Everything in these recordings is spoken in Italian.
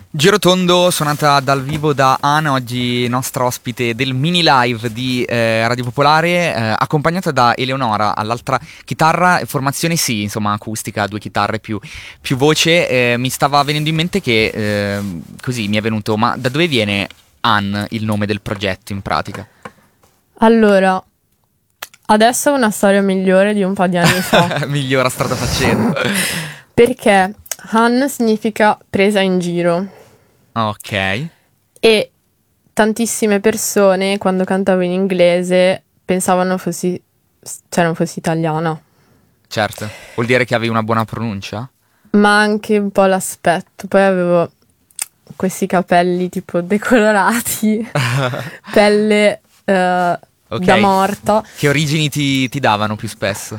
Girotondo, suonata dal vivo da Ana, oggi nostra ospite del mini live di Radio Popolare, accompagnata da Eleonora all'altra chitarra, formazione sì, insomma acustica, due chitarre più voce. Mi stava venendo in mente che così mi è venuto, ma da dove viene Ann, il nome del progetto in pratica? Allora, adesso è una storia migliore di un po' di anni fa, Migliora strada facendo. perché Han significa presa in giro Ok, e tantissime persone quando cantavo in inglese pensavano non fossi italiana, certo. Vuol dire che avevi una buona pronuncia? ma anche un po' l'aspetto. Poi avevo questi capelli tipo decolorati, pelle Ok. da morta, Che origini ti davano più spesso?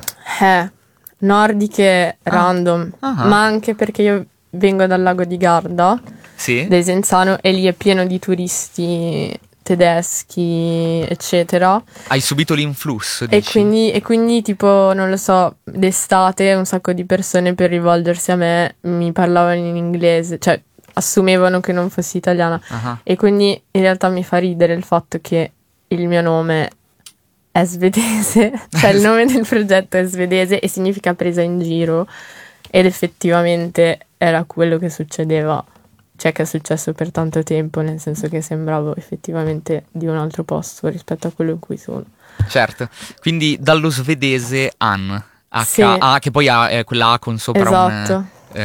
nordiche random, Ah. ma anche perché io vengo dal lago di Garda, Sì? Desenzano, e lì è pieno di turisti tedeschi, eccetera. Hai subito l'influsso, E dici? quindi, tipo, non lo so, d'estate un sacco di persone per rivolgersi a me mi parlavano in inglese, cioè assumevano che non fossi italiana. Ah. E quindi in realtà mi fa ridere il fatto che il mio nome è svedese, cioè il nome del progetto è svedese e significa presa in giro, ed effettivamente era quello che succedeva, cioè che è successo per tanto tempo, nel senso che sembravo effettivamente di un altro posto rispetto a quello in cui sono. Certo. Quindi dallo svedese Ann. Sì, H, che poi ha quella A con sopra esatto.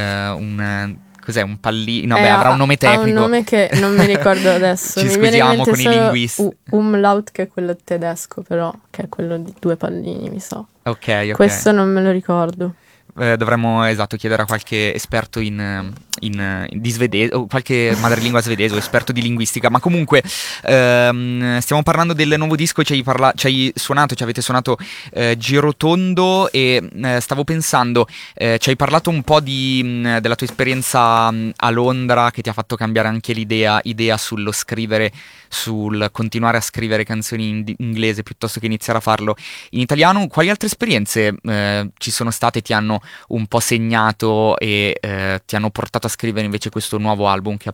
cos'è? Un pallino? No, beh, avrà un nome Ha un tecnico. nome che non mi ricordo adesso. Ci Mi viene in scusiamo mente con i solo linguisti. umlaut, che è quello tedesco, però, che è quello di due pallini, mi sa. Ok. Questo non me lo ricordo. Dovremmo, esatto, chiedere a qualche esperto di svedese, o qualche madrelingua svedese o esperto di linguistica. Ma comunque, stiamo parlando del nuovo disco, ci avete suonato Girotondo e stavo pensando, ci hai parlato un po' della tua esperienza a Londra, che ti ha fatto cambiare anche idea sul continuare a scrivere canzoni in inglese piuttosto che iniziare a farlo in italiano. Quali altre esperienze ci sono state, ti hanno un po' segnato e ti hanno portato a scrivere invece questo nuovo album che